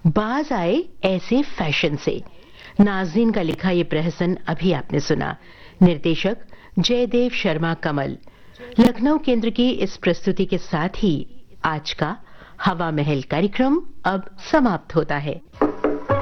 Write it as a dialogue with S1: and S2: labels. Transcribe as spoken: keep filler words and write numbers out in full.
S1: बाज आए ऐसे फैशन से। नाज़रीन का लिखा ये प्रहसन अभी आपने सुना। निर्देशक जयदेव शर्मा कमल। लखनऊ केंद्र की इस प्रस्तुति के साथ ही आज का हवा महल कार्यक्रम अब समाप्त होता है।